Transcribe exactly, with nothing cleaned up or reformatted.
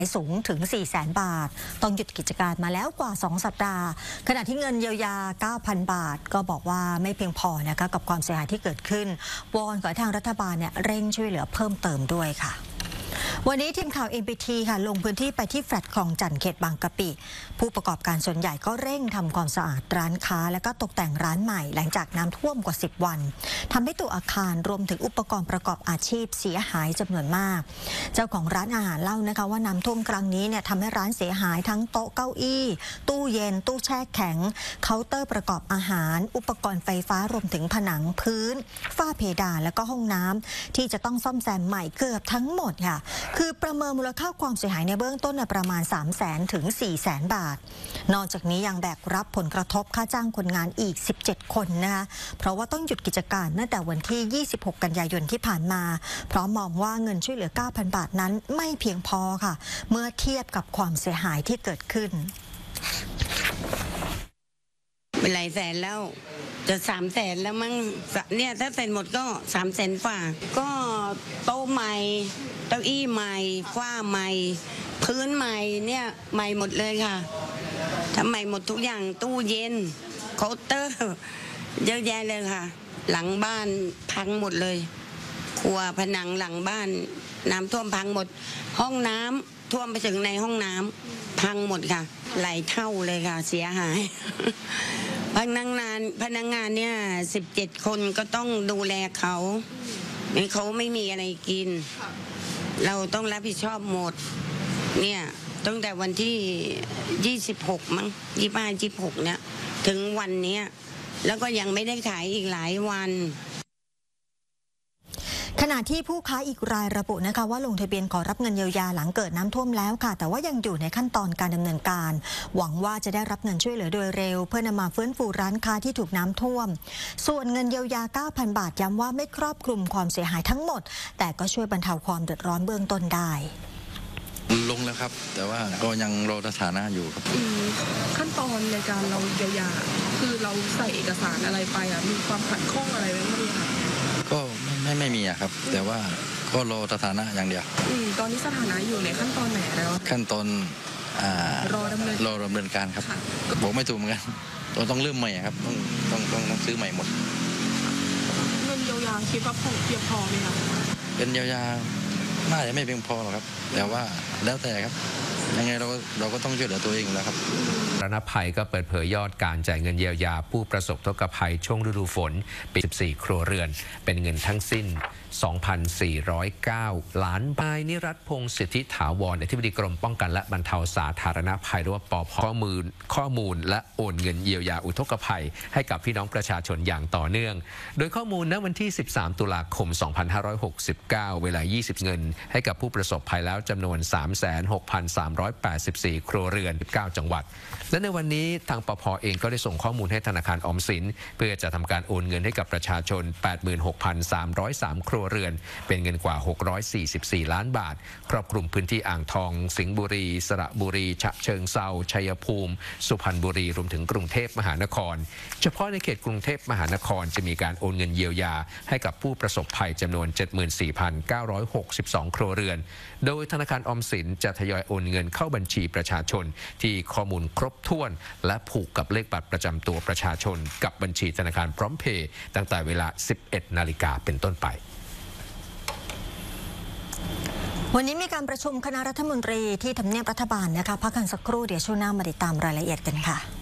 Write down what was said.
สูงถึง สี่แสน บาทต้องหยุดกิจการมาแล้วกว่า สอง สัปดาห์ขณะที่เงินเยียวยา เก้าพัน บาทก็บอกว่าไม่เพียงพอนะคะกับความเสียหายที่เกิดขึ้นวอนขอให้ทางรัฐบาลเนี่ยเร่งช่วยเหลือเพิ่มเติมด้วยค่ะวันนี้ทีมข่าว เอ็น บี ที ค่ะลงพื้นที่ไปที่แฟลตคลองจันทร์เขตบางกะปิผู้ประกอบการส่วนใหญ่ก็เร่งทำความสะอาดร้านค้าและก็ตกแต่งร้านใหม่หลังจากน้ำท่วมกว่าสิบวันทำให้ตัวอาคารรวมถึงอุปกรณ์ประกอบอาชีพเสียหายจำนวนมากเจ้าของร้านอาหารเล่านะคะว่าน้ำท่วมครั้งนี้เนี่ยทำให้ร้านเสียหายทั้งโต๊ะเก้าอี้ตู้เย็นตู้แช่แข็งเคาน์เตอร์ประกอบอาหารอุปกรณ์ไฟฟ้ารวมถึงผนังพื้นฝ้าเพดานและก็ห้องน้ำที่จะต้องซ่อมแซมใหม่เกือบทั้งหมดค่ะคือประเมินมูลค่าความเสียหายในเบื้องต้นประมาณ สามแสน ถึง สี่แสน บาทนอกจากนี้ยังแบกรับผลกระทบค่าจ้างคนงานอีกสิบเจ็ดคนนะคะเพราะว่าต้องหยุดกิจการตั้งแต่วันที่ยี่สิบหกกันยายนที่ผ่านมาเพราะมองว่าเงินช่วยเหลือ เก้าพัน บาทนั้นไม่เพียงพอค่ะเมื่อเทียบกับความเสียหายที่เกิดขึ้นเป็นหลายแสนแล้วจะสามแสนแล้วมั้งเนี่ยถ้าเสร็จหมดก็สามแสนฝ่าก็โต๊ะใหม่เก้าอี้ใหม่ฝ้าใหม่พื้นใหม่เนี่ยใหม่หมดเลยค่ะทำใหม่หมดทุกอย่างตู้เย็นเคาน์เตอร์เยอะแยะเลยค่ะหลังบ้านพังหมดเลยครัวผนังหลังบ้านน้ำท่วมพังหมดห้องน้ำท่วมไปถึงในห้องน้ำพังหมดค่ะหลายเท่าเลยค่ะเสียหายพนักงานพนักงานเนี่ยสิบเจ็ดคนก็ต้องดูแลเขาไม่เขาไม่มีอะไรกินเราต้องรับผิดชอบหมดเนี่ยตั้งแต่วันที่ยี่สิบหกมั้งยี่สิบห้า ยี่สิบหกเนี่ยถึงวันนี้แล้วก็ยังไม่ได้ขายอีกหลายวันขณะที่ผู้ค้าอีกรายระบุนะคะว่าลงทะเบียนขอรับเงินเยียวยาหลังเกิดน้ำท่วมแล้วค่ะแต่ว่ายังอยู่ในขั้นตอนการดำเนินการหวังว่าจะได้รับเงินช่วยเหลือโดยเร็วเพื่อนำมาฟื้นฟูร้านค้าที่ถูกน้ำท่วมส่วนเงินเยียวยา เก้าพัน บาทย้ำว่าไม่ครอบคลุมความเสียหายทั้งหมดแต่ก็ช่วยบรรเทาความเดือดร้อนเบื้องต้นได้ลงแล้วครับแต่ว่าก็ยังรอสถานะอยู่ครับขั้นตอนในการเราเยียวยาคือเราใส่เอกสารอะไรไปอ่ะมีความขัดข้องอะไรไหมคะก็ไม่ไม่มีอะครับแต่ว่าก็รอสถานะอย่างเดียวอืมตอนนี้สถานะอยู่ในขั้นตอนไหนแล้วขั้นตอนอ่ารอดำเนินรอดำเนินการครับบอกไม่ถูกเหมือนกันเราต้องเริ่มใหม่ครับต้องต้องต้องต้องซื้อใหม่หมดเงินเยียวยาคิดว่าเพียงพอไหมคะเป็นเยียวยาน่าจะไม่เพียงพอหรอกครับแต่ว่าแล้วแต่ครับยังไงเราเราก็ต้องช่วยเหลือตัวเองแล้วครับสาธารณภัยก็เปิดเผยยอดการจ่ายเงินเยียวยาผู้ประสบทุกภัยช่วงฤดูฝนปีสิบสี่ครัวเรือนเป็นเงินทั้งสิ้น สองพันสี่ร้อยเก้า ล้านบาทนิรัตพงษ์สิทธิถาวรอธิบดีกรมป้องกันและบรรเทาสาธารณภัยหรือว่าปภ.ข้อมูลข้อมูลและโอนเงินเยียวยาอุทกภัยให้กับพี่น้องประชาชนอย่างต่อเนื่องโดยข้อมูลณวันที่สิบสามตุลาคมสองพันห้าร้อยหกสิบเก้าเวลายี่สิบเงินให้กับผู้ประสบภัยแล้วจำนวน สามแสนหกพันสามร้อยแปดสิบสี่ ครัวเรือนสิบเก้าจังหวัดและในวันนี้ทางปภ.เองก็ได้ส่งข้อมูลให้ธนาคารออมสินเพื่อจะทำการโอนเงินให้กับประชาชน แปดหมื่นหกพันสามร้อยสาม ครัวเรือนเป็นเงินกว่าหกร้อยสี่สิบสี่ ล้านบาทครอบคลุมพื้นที่อ่างทองสิงห์บุรีสระบุรีฉะเชิงเทราชัยภูมิสุพรรณบุรีรวมถึงกรุงเทพมหานครเฉพาะในเขตกรุงเทพมหานครจะมีการโอนเงินเยียวยาให้กับผู้ประสบภัยจำนวน เจ็ดหมื่นสี่พันเก้าร้อยหกสิบสอง ครัวเรือนโดยธนาคารออมสินจะทยอยโอนเงินเข้าบัญชีประชาชนที่ข้อมูลครบถ้วนและผูกกับเลขบัตรประจำตัวประชาชนกับบัญชีธนาคารพร้อมเพย์ตั้งแต่เวลา สิบเอ็ด นาฬิกาเป็นต้นไปวันนี้มีการประชุมคณะรัฐมนตรีที่ทำเนียบรัฐบาลนะคะพักกันสักครู่เดี๋ยวช่วงหน้ามาติดตามรายละเอียดกันค่ะ